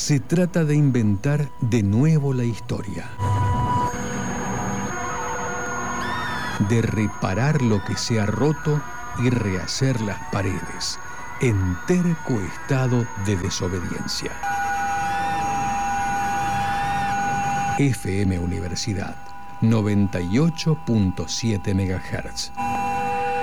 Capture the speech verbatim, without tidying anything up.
Se trata de inventar de nuevo la historia. De reparar lo que se ha roto y rehacer las paredes en terco estado de desobediencia. F M Universidad noventa y ocho punto siete megahertz.